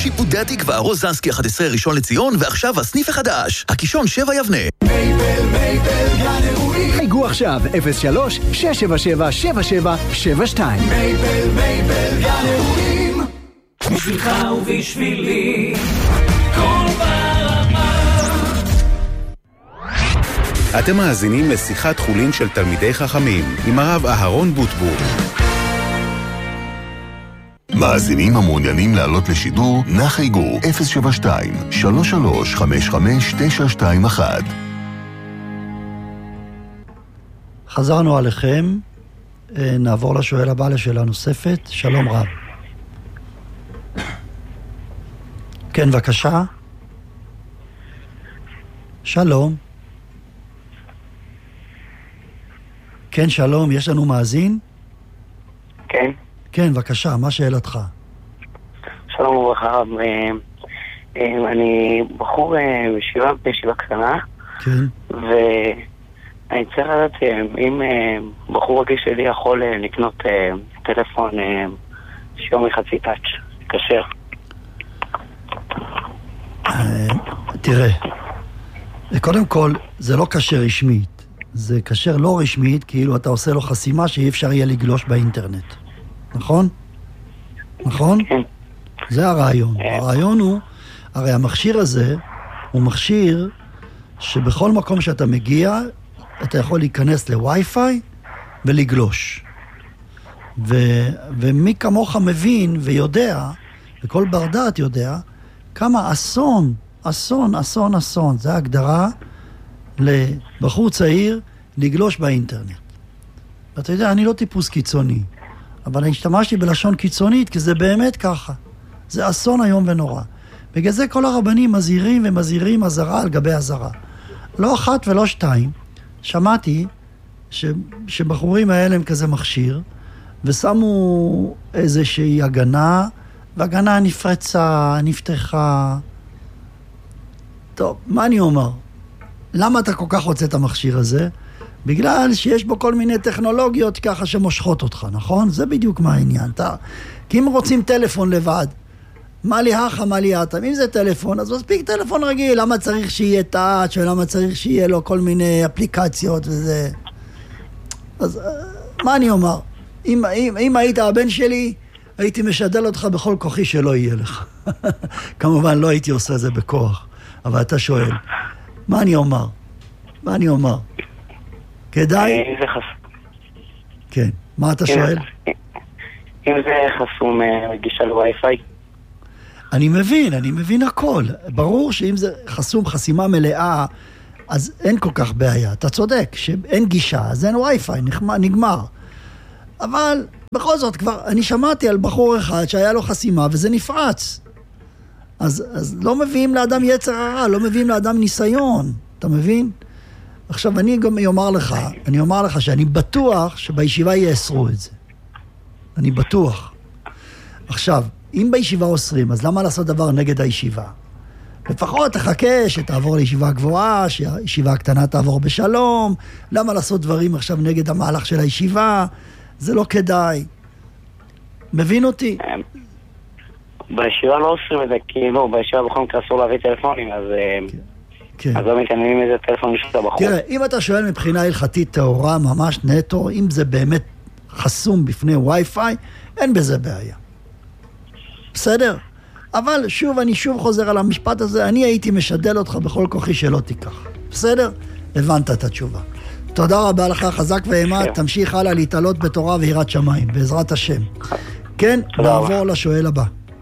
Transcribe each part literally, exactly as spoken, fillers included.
שיפודי התקווה, רוזנסקי אחת עשרה ראשון לציון, ועכשיו הסניף החדש, הקישון שבע יבנה. מייבל, מייבל, גן אירועים. חייגו עכשיו אפס שלוש שש שבע שבע שבע שבע שבע שתיים. מייבל, מייבל, גן אירועים. בשבילך ובשבילי, כל ברמה. אתם מאזינים לשיחת חולין של תלמידי חכמים עם הרב אהרון בוטבור. מאזינים המעוניינים לעלות לשידור, נחייגו אפס שבע שתיים שלוש שלוש חמש חמש תשע שתיים אחת. חזרנו עליכם, נעבור לשואל הבא לשאלה נוספת. שלום רב. כן, בבקשה. שלום. כן, שלום, יש לנו מאזין? כן. כן, בבקשה, מה שאלתך? שלום וברכה, אני בחור בישיבה, בישיבה קטנה. כן. ואני צריך לדעת אם בחור רגיש שלי יכול לקנות טלפון שיומי חצי טאץ' כשר. תראה, קודם כל, זה לא כשר רשמית. זה כשר לא רשמית, כאילו אתה עושה לו חסימה שאי אפשר יהיה לגלוש באינטרנט. נכון? נכון? כן. זה הרעיון. הרעיון הוא, הרי המכשיר הזה הוא מכשיר שבכל מקום שאתה מגיע, אתה יכול להיכנס לווי-פיי ולגלוש. ו, ומי כמוך מבין ויודע, וכל בר דעת יודע, כמה אסון, אסון, אסון, אסון. זה ההגדרה לבחור צעיר לגלוש באינטרנט. ואתה יודע, אני לא טיפוס קיצוני, אבל אני השתמשתי בלשון קיצונית, כי זה באמת ככה. זה אסון היום ונורא. בגלל זה כל הרבנים מזהירים ומזהירים הזרה על גבי הזרה. לא אחת ולא שתיים. שמעתי ש... שבחורים האלה הם כזה מכשיר, ושמו איזושהי הגנה, והגנה נפרצה, נפתחה. טוב, מה אני אומר? למה אתה כל כך רוצה את המכשיר הזה? בגלל שיש בו כל מיני טכנולוגיות ככה שמושכות אותך, נכון? זה בדיוק מה העניין. אתה... כי אם רוצים טלפון לבד, מה לי הכה, מה לי אתם? אם זה טלפון, אז מספיק טלפון רגיל. למה צריך שיהיה טאץ' ולמה צריך שיהיה לו כל מיני אפליקציות וזה? אז מה אני אומר? אם, אם, אם היית הבן שלי, הייתי משדל אותך בכל כוחי שלא יהיה לך. כמובן לא הייתי עושה זה בכוח, אבל אתה שואל. מה אני אומר? מה אני אומר? כדאי? אם זה חסום. כן. מה אתה שואל? אם זה חסום גישה לווי-פיי. אני מבין, אני מבין הכל. ברור שאם זה חסום חסימה מלאה, אז אין כל כך בעיה. אתה צודק, שאין גישה, אז אין וי-פיי, נגמר. אבל בכל זאת כבר, אני שמעתי על בחור אחד שהיה לו חסימה וזה נפרץ. אז, אז לא מביאים לאדם יצר הרע, לא מביאים לאדם ניסיון. אתה מבין? עכשיו אני גם אומר לך, אני אומר לך שאני בטוח שבישיבה יאסרו את זה. אני בטוח. עכשיו, אם בישיבה אוסרים, אז למה לעשות דבר נגד הישיבה? לפחות תחכה שתעבור לישיבה גבוהה, שהישיבה הקטנה תעבור בשלום. למה לעשות דברים עכשיו נגד המהלך של הישיבה? זה לא כדאי. מבין אותי? בישיבה לא אוסרים את זה, כאילו בישיבה בכל מקרה אסור להביא טלפונים, אז... כן. אז לא מתעניינים איזה טלפון משתה בחור. תראה, אם אתה שואל מבחינה הלכתית טהורה, ממש נטו, אם זה באמת חסום בפני וי-פיי, אין בזה בעיה. בסדר? אבל שוב, אני שוב חוזר על המשפט הזה, אני הייתי משדל אותך בכל כוחי שלא תיקח. בסדר? הבנת את התשובה. תודה רבה לך, חזק ואימת, תמשיך הלאה להתעלות בתורה ויראת שמיים, בעזרת השם. כן, נעבור לשואל הבא.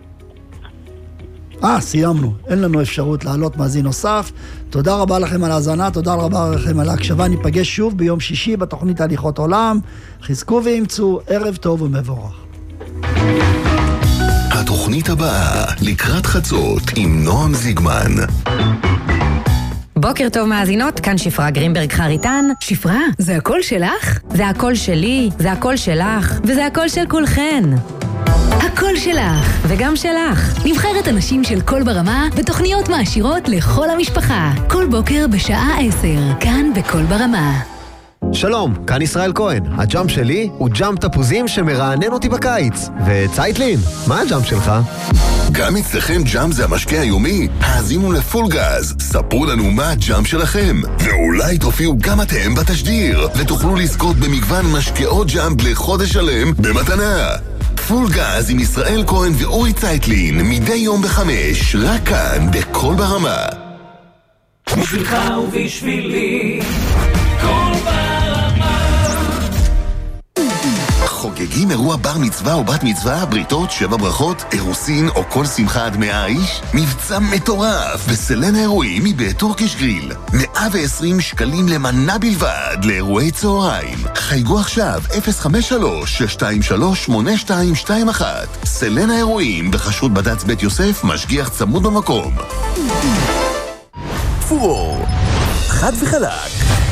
אה, סיימנו. אין לנו אפשרות לעלות מאזין נוסף. תודה רבה לכם על ההאזנה, תודה רבה לכם על ההקשבה. ניפגש שוב ביום שישי בתוכנית הליכות עולם. חזקו ואמצו, ערב טוב ומבורך. התוכנית הבאה, לקראת חצות עם נועם זיגמן. בוקר טוב מאזינות, כאן שפרה גרינברג חריטן. שפרה, זה הכל שלך? זה הכל שלי, זה הכל שלך, וזה הכל של כולכן. הכל שלך. וגם שלך. נבחרת אנשים של קול ברמה ותוכניות מעשירות לכל המשפחה. כל בוקר בשעה עשר, כאן בקול ברמה. שלום, כאן ישראל כהן. הג'אמפ שלי הוא ג'אמפ תפוזים שמרענן אותי בקיץ. וצייטלין, מה הג'אמפ שלך? גם אצלכם ג'אמפ זה המשקה היומי? האזינו לפול גז, ספרו לנו מה הג'אמפ שלכם, ואולי תופיעו גם אתם בתשדיר, ותוכלו לזכות במגוון משקאות ג'אמפ לחודש שלם במתנה. פול גז עם ישראל כהן ואורי צייטלין, מדי יום בחמש, רק כאן בכל ברמה. בשבילך ובשבילי, כל ברמה. חוגגים אירוע בר מצווה או בת מצווה, בריתות, שבע ברכות, אירוסין או כל שמחה עד מאה איש? מבצע מטורף בסלנה אירועים מבית טורקיש גריל. מאה ועשרים שקלים למנה בלבד לאירועי צהריים. חייגו עכשיו אפס חמש שלוש שש שתיים שלוש שמונה שתיים שתיים אחת. סלנה אירועים בחשרות בד"ץ בית יוסף, משגיח צמוד במקום. פורור, חד וחלק.